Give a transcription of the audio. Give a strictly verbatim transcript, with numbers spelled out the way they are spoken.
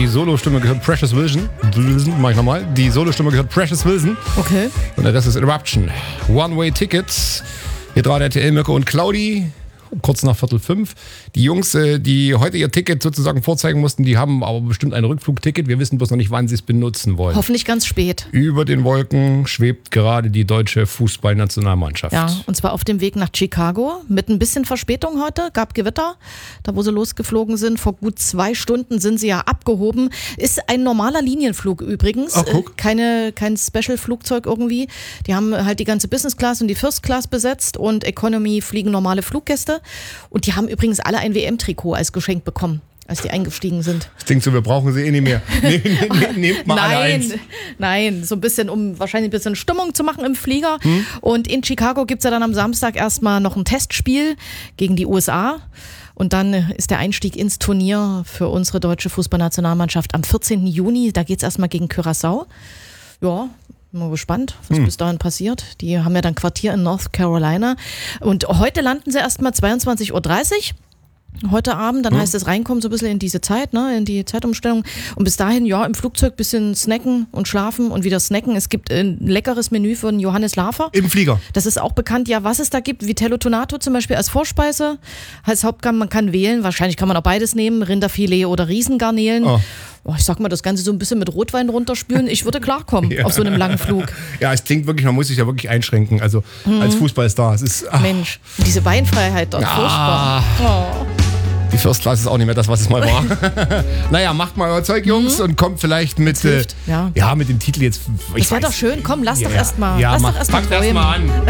Solostimme gehört Precious Wilson. Wilson, mach ich nochmal. Die Solostimme gehört Precious Wilson. Okay. Und der Rest ist Eruption. One-Way-Tickets. Hier dran R T L, Mirko und Claudi. Kurz nach Viertel fünf. Die Jungs, die heute ihr Ticket sozusagen vorzeigen mussten, die haben aber bestimmt ein Rückflugticket. Wir wissen bloß noch nicht, wann sie es benutzen wollen. Hoffentlich ganz spät. Über den Wolken schwebt gerade die deutsche Fußballnationalmannschaft. Ja, und zwar auf dem Weg nach Chicago. Mit ein bisschen Verspätung heute. Gab Gewitter, da wo sie losgeflogen sind. Vor gut zwei Stunden sind sie ja abgehoben. Ist ein normaler Linienflug übrigens. Ach, guck. Keine, kein Special-Flugzeug irgendwie. Die haben halt die ganze Business Class und die First Class besetzt und Economy fliegen normale Fluggäste. Und die haben übrigens alle ein W M-Trikot als Geschenk bekommen, als die eingestiegen sind. Das klingt so, wir brauchen sie eh nicht mehr. Nehm, nehm, nehmt mal alle eins. Nein, nein, so ein bisschen, um wahrscheinlich ein bisschen Stimmung zu machen im Flieger. Hm? Und in Chicago gibt es ja dann am Samstag erstmal noch ein Testspiel gegen die U S A. Und dann ist der Einstieg ins Turnier für unsere deutsche Fußballnationalmannschaft am vierzehnten Juni. Da geht es erstmal gegen Curaçao. Ja, bin mal gespannt, was hm. bis dahin passiert. Die haben ja dann Quartier in North Carolina. Und heute landen sie erstmal zweiundzwanzig Uhr dreißig. Heute Abend, dann hm. heißt es reinkommen so ein bisschen in diese Zeit, ne, in die Zeitumstellung. Und bis dahin, ja, im Flugzeug ein bisschen snacken und schlafen und wieder snacken. Es gibt ein leckeres Menü von Johannes Lafer. Im Flieger. Das ist auch bekannt, ja, was es da gibt. Vitello Tonato zum Beispiel als Vorspeise, als Hauptgang. Man kann wählen, wahrscheinlich kann man auch beides nehmen, Rinderfilet oder Riesengarnelen. Oh. Oh, ich sag mal, das Ganze so ein bisschen mit Rotwein runterspülen. Ich würde klarkommen ja. auf so einem langen Flug. Ja, es klingt wirklich, man muss sich ja wirklich einschränken. Also mhm. als Fußballstar. Es ist, ach. Mensch, diese Beinfreiheit dort, ah. furchtbar. Oh. Die First Class ist auch nicht mehr das, was es mal war. Naja, macht mal euer Zeug, Jungs, mhm. und kommt vielleicht mit, äh, ja. ja, mit dem Titel jetzt. Das wäre doch schön. Komm, lass ja, doch erst mal. Ja, lass mach, doch erst mal fang erst mal an.